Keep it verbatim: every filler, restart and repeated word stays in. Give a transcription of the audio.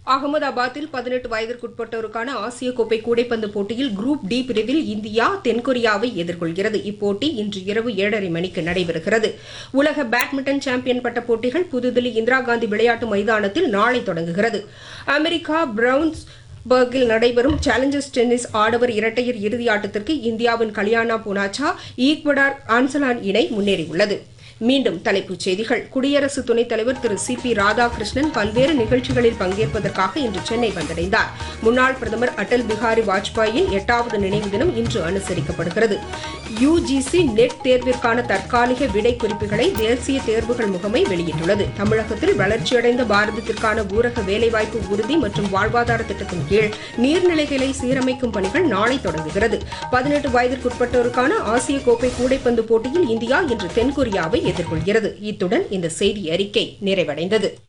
அகமதாபாத்தில் பதினெட்டு வயதிற்குட்பட்டோருக்கான ஆசிய கோப்பை கூடைப்பந்து போட்டியில் குரூப் டி பிரிவில் இந்தியா தென்கொரியாவை எதிர்கொள்கிறது. இப்போட்டி இன்று இரவு ஏழரை மணிக்கு நடைபெறுகிறது. உலக பேட்மிண்டன் சாம்பியன் பட்ட போட்டிகள் புதுதில்லி இந்திரா காந்தி விளையாட்டு மைதானத்தில் நாளை தொடங்குகிறது. அமெரிக்கா பிரவுன்ஸ் பர்கில் நடைபெறும் சேலஞ்சர்ஸ் டென்னிஸ் ஆடவர் இரட்டையர் இறுதி ஆட்டத்திற்கு இந்தியாவின் கல்யாணா பூனாச்சா ஈக்வடார் ஆன்சலான் இணை முன்னேறியுள்ளது. மீண்டும் தலைப்புச் செய்திகள். குடியரசு துணைத் தலைவர் திரு சி பி ராதாகிருஷ்ணன் பல்வேறு நிகழ்ச்சிகளில் பங்கேற்பதற்காக இன்று சென்னை வந்தடைந்தார். முன்னாள் பிரதமர் அடல் பிஹாரி வாஜ்பாயின் எட்டாவது நினைவு தினம் இன்று அனுசரிக்கப்படுகிறது. யுஜிசி நெட் தேர்விற்கான தற்காலிக விடை குறிப்புகளை தேசிய தேர்வுகள் முகமை வெளியிட்டுள்ளது. தமிழகத்தில் வளர்ச்சியடைந்த பாரதத்திற்கான ஊரக வேலைவாய்ப்பு உறுதி மற்றும் வாழ்வாதார திட்டத்தின் கீழ் நீர்நிலைகளை சீரமைக்கும் பணிகள் நாளை தொடங்குகிறது. பதினெட்டு வயதிற்குட்பட்டோருக்கான ஆசிய கோப்பை கூடைப்பந்து போட்டியில் இந்தியா இன்று தென்கொரியாவை எதிர்கொள்கிறது. இத்துடன் இந்த செய்தி அறிக்கை நிறைவடைந்தது.